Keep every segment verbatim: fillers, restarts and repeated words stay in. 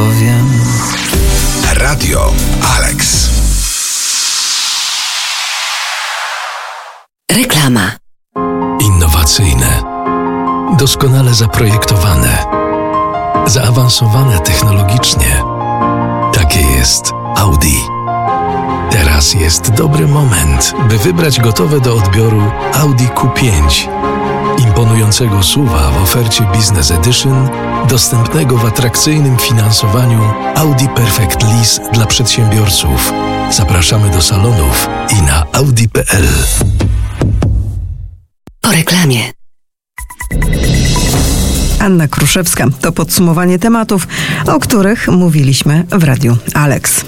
powiem. Radio Alex. Reklama. Innowacyjne, doskonale zaprojektowane, zaawansowane technologicznie. Takie jest Audi. Teraz jest dobry moment, by wybrać gotowe do odbioru Audi Q pięć. Imponującego S U V-a w ofercie Business Edition, dostępnego w atrakcyjnym finansowaniu Audi Perfect Lease dla przedsiębiorców. Zapraszamy do salonów i na audi kropka p l. Po reklamie. Anna Kruszewska. To podsumowanie tematów, o których mówiliśmy w Radiu Alex.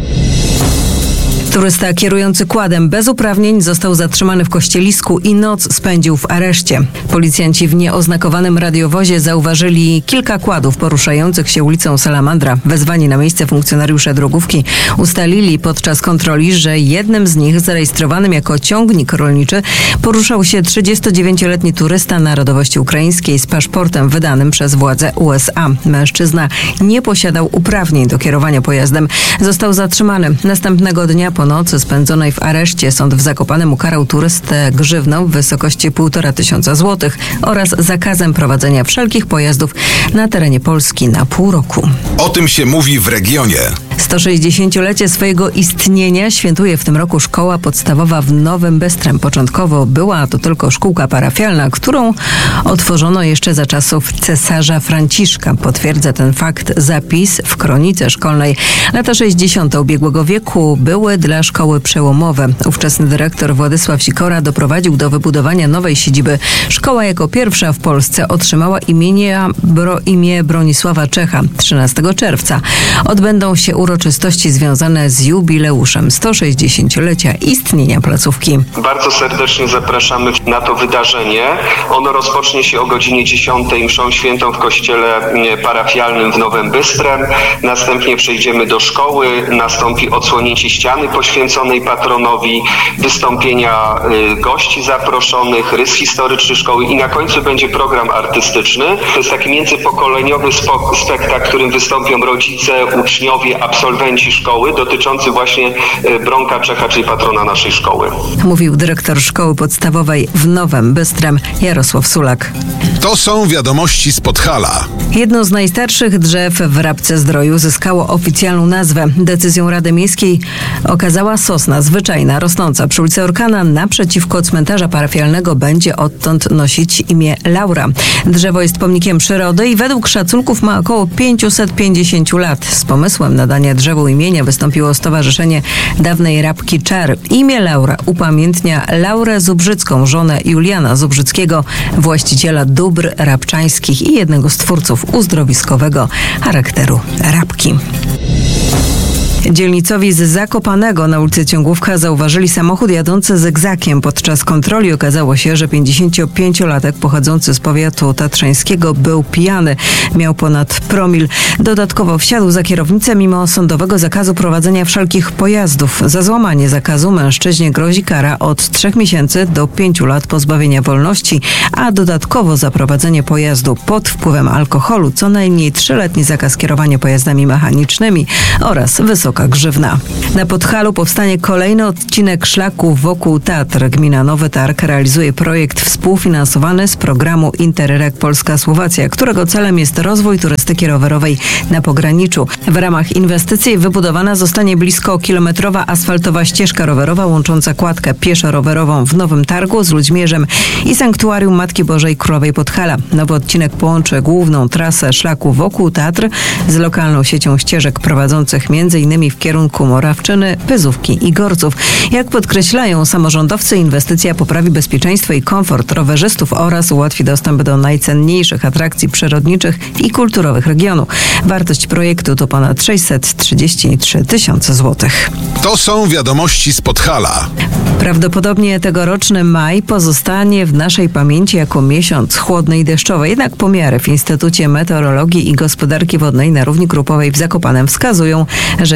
Turysta kierujący quadem bez uprawnień został zatrzymany w Kościelisku i noc spędził w areszcie. Policjanci w nieoznakowanym radiowozie zauważyli kilka quadów poruszających się ulicą Salamandra. Wezwani na miejsce funkcjonariusze drogówki ustalili podczas kontroli, że jednym z nich, zarejestrowanym jako ciągnik rolniczy, poruszał się trzydziestodziewięcioletni turysta narodowości ukraińskiej z paszportem wydanym przez władze U S A. Mężczyzna nie posiadał uprawnień do kierowania pojazdem. Został zatrzymany. Następnego dnia po nocy spędzonej w areszcie sąd w Zakopanem ukarał turystę grzywną w wysokości półtora tysiąca złotych oraz zakazem prowadzenia wszelkich pojazdów na terenie Polski na pół roku. O tym się mówi w regionie. sto sześćdziesięciolecie swojego istnienia świętuje w tym roku szkoła podstawowa w Nowym Bystrem. Początkowo była to tylko szkółka parafialna, którą otworzono jeszcze za czasów cesarza Franciszka. Potwierdza ten fakt zapis w kronice szkolnej. Lata sześćdziesiąte ubiegłego wieku były dla szkoły przełomowe. Ówczesny dyrektor Władysław Sikora doprowadził do wybudowania nowej siedziby. Szkoła jako pierwsza w Polsce otrzymała imienia, bro, imię Bronisława Czecha. trzynastego czerwca odbędą się uroczystości związane z jubileuszem sto sześćdziesięciolecia istnienia placówki. Bardzo serdecznie zapraszamy na to wydarzenie. Ono rozpocznie się o godzinie dziesiątej mszą świętą w kościele parafialnym w Nowym Bystrem. Następnie przejdziemy do szkoły, nastąpi odsłonięcie ściany poświęconej patronowi, wystąpienia y, gości zaproszonych, rys historyczny szkoły i na końcu będzie program artystyczny. To jest taki międzypokoleniowy spo- spektakl, w którym wystąpią rodzice, uczniowie, absolwenci szkoły, dotyczący właśnie y, Bronka Czecha, czyli patrona naszej szkoły. Mówił dyrektor szkoły podstawowej w Nowym Bystrem Jarosław Sulak. To są wiadomości z Podhala. Jedno z najstarszych drzew w Rabce-Zdroju zyskało oficjalną nazwę. Decyzją Rady Miejskiej okazała sosna zwyczajna, rosnąca przy ulicy Orkana naprzeciwko cmentarza parafialnego będzie odtąd nosić imię Laura. Drzewo jest pomnikiem przyrody i według szacunków ma około pięćset pięćdziesiąt lat. Z pomysłem nadania drzewu imienia wystąpiło Stowarzyszenie Dawnej Rabki Czar. Imię Laura upamiętnia Laurę Zubrzycką, żonę Juliana Zubrzyckiego, właściciela dóbr rabczańskich i jednego z twórców uzdrowiskowego charakteru rabki. Dzielnicowi z Zakopanego na ulicy Ciągłówka zauważyli samochód jadący zygzakiem. Podczas kontroli okazało się, że pięćdziesięciopięciolatek pochodzący z powiatu tatrzańskiego był pijany. Miał ponad promil. Dodatkowo wsiadł za kierownicę mimo sądowego zakazu prowadzenia wszelkich pojazdów. Za złamanie zakazu mężczyźnie grozi kara od trzech miesięcy do pięciu lat pozbawienia wolności, a dodatkowo za prowadzenie pojazdu pod wpływem alkoholu co najmniej trzyletni zakaz kierowania pojazdami mechanicznymi oraz wysoka grzywna. Na Podhalu powstanie kolejny odcinek szlaku wokół Tatr. Gmina Nowy Targ realizuje projekt współfinansowany z programu Interreg Polska-Słowacja, którego celem jest rozwój turystyki rowerowej na pograniczu. W ramach inwestycji wybudowana zostanie blisko kilometrowa asfaltowa ścieżka rowerowa łącząca kładkę pieszo-rowerową w Nowym Targu z Ludźmierzem i Sanktuarium Matki Bożej Królowej Podhala. Nowy odcinek połączy główną trasę szlaku wokół Tatr z lokalną siecią ścieżek prowadzących między innymi w kierunku Morawczyny, Pyzówki i Gorców. Jak podkreślają samorządowcy, inwestycja poprawi bezpieczeństwo i komfort rowerzystów oraz ułatwi dostęp do najcenniejszych atrakcji przyrodniczych i kulturowych regionu. Wartość projektu to ponad sześćset trzydzieści trzy tysiące złotych. To są wiadomości z Podhala. Prawdopodobnie tegoroczny maj pozostanie w naszej pamięci jako miesiąc chłodny i deszczowy. Jednak pomiary w Instytucie Meteorologii i Gospodarki Wodnej na równi grupowej w Zakopanem wskazują, że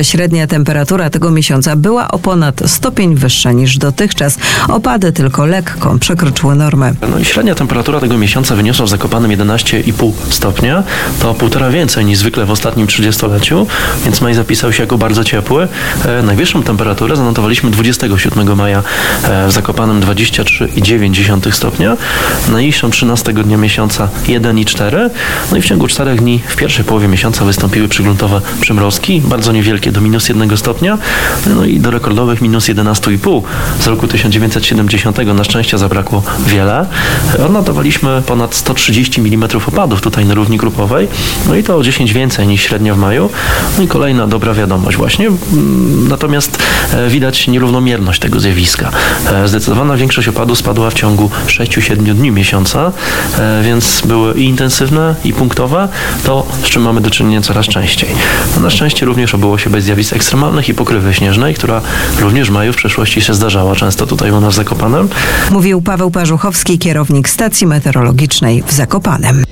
Średnia temperatura tego miesiąca była o ponad stopień wyższa niż dotychczas. Opady tylko lekko przekroczyły normę. No i średnia temperatura tego miesiąca wyniosła w Zakopanem jedenaście i pół stopnia. To półtora więcej niż zwykle w ostatnim trzydziestoleciu, więc maj zapisał się jako bardzo ciepły. E, najwyższą temperaturę zanotowaliśmy dwudziestego siódmego maja e, w Zakopanem dwadzieścia trzy i dziewięć stopnia. Najniższą trzynastego dnia miesiąca jeden i cztery. No i w ciągu czterech dni w pierwszej połowie miesiąca wystąpiły przygruntowe przymrozki, bardzo niewielkie, do minus jednego stopnia, no i do rekordowych minus jedenaście i pół z roku tysiąc dziewięćset siedemdziesiątego na szczęście zabrakło wiele. Odnotowaliśmy ponad sto trzydzieści milimetrów opadów tutaj na równi grupowej, no i to o dziesięć więcej niż średnio w maju. No i kolejna dobra wiadomość właśnie, natomiast widać nierównomierność tego zjawiska. Zdecydowana większość opadów spadła w ciągu sześciu siedmiu dni miesiąca, więc były i intensywne, i punktowe, to z czym mamy do czynienia coraz częściej. No na szczęście również obyło się bez zjawisk ekstremalnych i pokrywy śnieżnej, która również w maju w przeszłości się zdarzała często tutaj u nas w Zakopanem. Mówił Paweł Parzuchowski, kierownik stacji meteorologicznej w Zakopanem.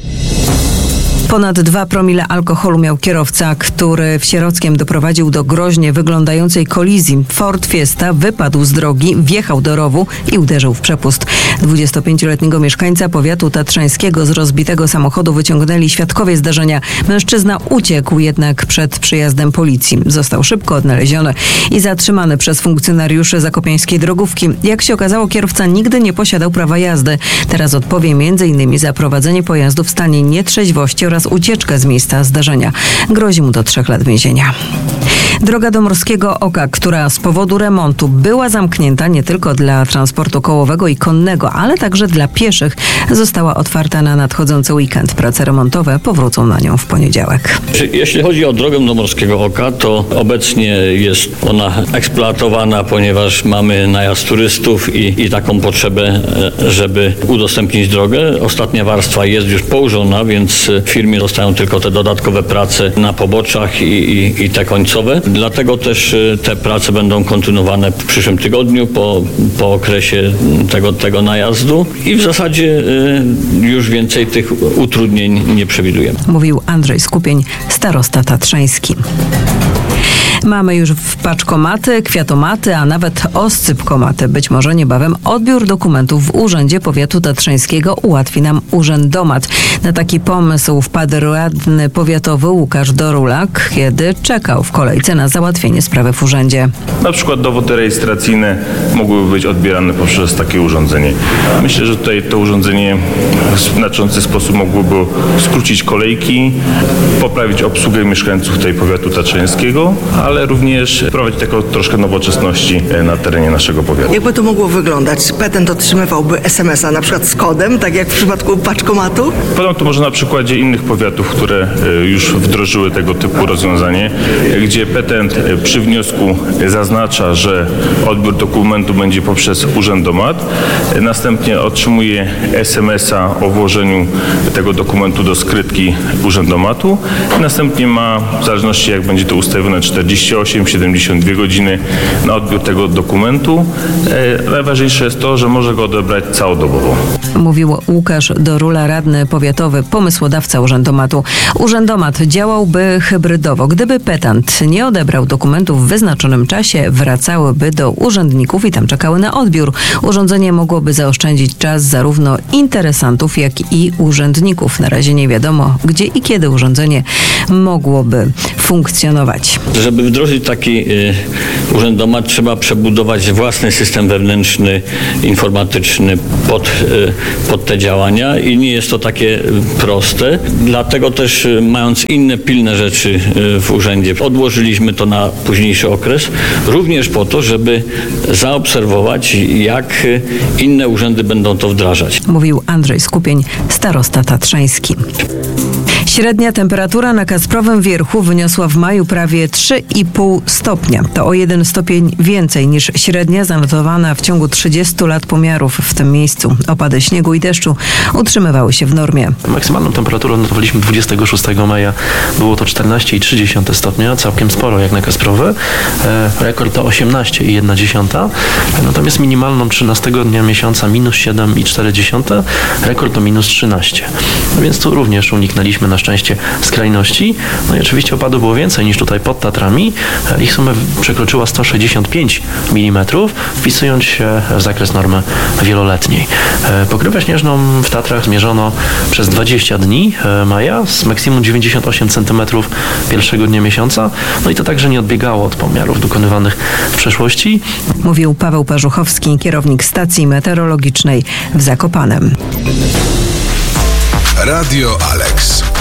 Ponad dwa promile alkoholu miał kierowca, który w Sierockiem doprowadził do groźnie wyglądającej kolizji. Ford Fiesta wypadł z drogi, wjechał do rowu i uderzył w przepust. dwudziestopięcioletniego mieszkańca powiatu tatrzańskiego z rozbitego samochodu wyciągnęli świadkowie zdarzenia. Mężczyzna uciekł jednak przed przyjazdem policji. Został szybko odnaleziony i zatrzymany przez funkcjonariuszy zakopiańskiej drogówki. Jak się okazało, kierowca nigdy nie posiadał prawa jazdy. Teraz odpowie między innymi za prowadzenie pojazdu w stanie nietrzeźwości oraz ucieczkę z miejsca zdarzenia. Grozi mu do trzech lat więzienia. Droga do Morskiego Oka, która z powodu remontu była zamknięta nie tylko dla transportu kołowego i konnego, ale także dla pieszych, została otwarta na nadchodzący weekend. Prace remontowe powrócą na nią w poniedziałek. Jeśli chodzi o drogę do Morskiego Oka, to obecnie jest ona eksploatowana, ponieważ mamy najazd turystów i, i taką potrzebę, żeby udostępnić drogę. Ostatnia warstwa jest już położona, więc firmie zostają tylko te dodatkowe prace na poboczach i, i, i te końcowe. Dlatego też te prace będą kontynuowane w przyszłym tygodniu po, po okresie tego, tego najazdu i w zasadzie już więcej tych utrudnień nie przewidujemy. Mówił Andrzej Skupień, starosta tatrzański. Mamy już w paczkomaty, kwiatomaty, a nawet oscypkomaty. Być może niebawem odbiór dokumentów w Urzędzie Powiatu Tatrzańskiego ułatwi nam urzędomat. Na taki pomysł wpadł radny powiatowy Łukasz Dorulak, kiedy czekał w kolejce na załatwienie sprawy w urzędzie. Na przykład dowody rejestracyjne mogłyby być odbierane poprzez takie urządzenie. Myślę, że tutaj to urządzenie w znaczący sposób mogłoby skrócić kolejki, poprawić obsługę mieszkańców tej powiatu tatrzańskiego, ale również wprowadzić taką troszkę nowoczesności na terenie naszego powiatu. Jakby to mogło wyglądać? Petent otrzymywałby es em es a na przykład z kodem, tak jak w przypadku paczkomatu? Podam to może na przykładzie innych powiatów, które już wdrożyły tego typu rozwiązanie, gdzie petent przy wniosku zaznacza, że odbiór dokumentu będzie poprzez urzędomat, następnie otrzymuje es em es a o włożeniu tego dokumentu do skrytki urzędomatu, następnie ma, w zależności jak będzie to ustawione, czterdzieści osiem do siedemdziesięciu dwóch godziny na odbiór tego dokumentu. E, najważniejsze jest to, że może go odebrać całodobowo. Mówił Łukasz Dorula, radny powiatowy, pomysłodawca urzędomatu. Urzędomat działałby hybrydowo. Gdyby petant nie odebrał dokumentów w wyznaczonym czasie, wracałyby do urzędników i tam czekały na odbiór. Urządzenie mogłoby zaoszczędzić czas zarówno interesantów, jak i urzędników. Na razie nie wiadomo, gdzie i kiedy urządzenie mogłoby funkcjonować. Żeby wdrożyć taki y, urzędomat, trzeba przebudować własny system wewnętrzny, informatyczny pod, y, pod te działania i nie jest to takie proste. Dlatego też y, mając inne pilne rzeczy y, w urzędzie, odłożyliśmy to na późniejszy okres, również po to, żeby zaobserwować, jak y, inne urzędy będą to wdrażać. Mówił Andrzej Skupień, starosta tatrzański. Średnia temperatura na Kasprowym Wierchu wyniosła w maju prawie trzy i pół stopnia. To o jeden stopień więcej niż średnia zanotowana w ciągu trzydziestu lat pomiarów w tym miejscu. Opady śniegu i deszczu utrzymywały się w normie. Maksymalną temperaturę notowaliśmy dwudziestego szóstego maja. Było to czternaście i trzy dziesiąte stopnia, całkiem sporo jak na Kasprowy. E, rekord to osiemnaście i jedna dziesiąta. Natomiast minimalną trzynastego dnia miesiąca minus siedem i cztery dziesiąte. Rekord to minus trzynaście. No więc tu również uniknęliśmy na szczęście szczęście skrajności. No i oczywiście opadu było więcej niż tutaj pod Tatrami. Ich suma przekroczyła sto sześćdziesiąt pięć milimetrów, wpisując się w zakres normy wieloletniej. Pokrywę śnieżną w Tatrach zmierzono przez dwadzieścia dni maja z maksimum dziewięćdziesiąt osiem centymetrów pierwszego dnia miesiąca. No i to także nie odbiegało od pomiarów dokonywanych w przeszłości. Mówił Paweł Parzuchowski, kierownik stacji meteorologicznej w Zakopanem. Radio Alex.